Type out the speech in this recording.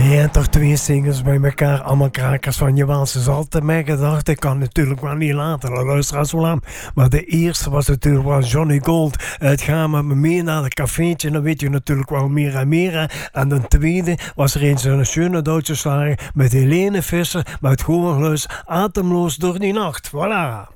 Ja, toch twee singers bij elkaar, allemaal krakers van je Waalse Zalten. Mij gedacht, ik kan natuurlijk wel niet laten, de luisteraars wel aan. Maar de eerste was natuurlijk wel Johnny Gold. Het gaan met me mee naar het cafeetje, dan weet je natuurlijk wel meer en meer. Hè. En de tweede was er eens een schöne Duitse slager met Helene Visser, met gewoon geluid, Atemloos door die nacht. Voilà.